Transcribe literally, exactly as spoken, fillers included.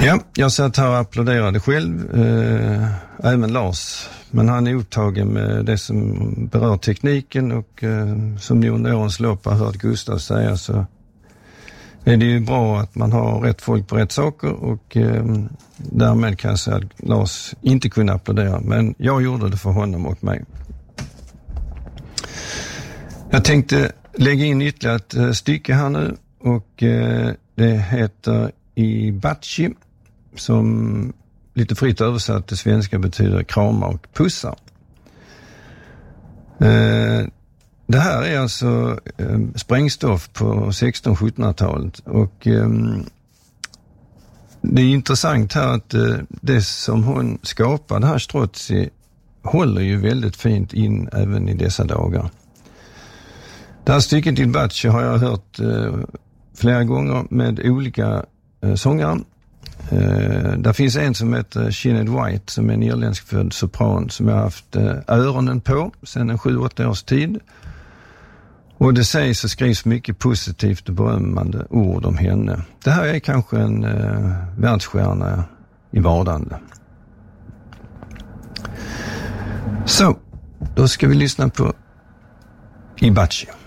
Ja, jag satt här och applåderade själv, eh, även Lars. Men han är upptagen med det som berör tekniken och eh, som ni under årens lopp har hört Gustav säga, så är det ju bra att man har rätt folk på rätt saker, och eh, därmed kan jag säga att Lars inte kunde applådera, men jag gjorde det för honom och mig. Jag tänkte lägga in ytterligare ett eh, stycke här nu, och eh, det heter Ibachi, som lite fritt översatt till svenska betyder krama och pussar. Eh, det här är alltså eh, sprängstoff på sexton sjuttonhundratalet, och eh, det är intressant här att eh, det som hon skapade här, Strozzi, håller ju väldigt fint in även i dessa dagar. Det här stycket till Ibachi har jag hört eh, flera gånger med olika eh, sångare. Eh, där finns en som heter Sinead White, som är en irländsk född sopran som jag har haft eh, öronen på sedan en sju åtta års tid. Och det sägs och skrivs mycket positivt och berömmande ord om henne. Det här är kanske en eh, världsstjärna i vardande. Så, då ska vi lyssna på Ibachi.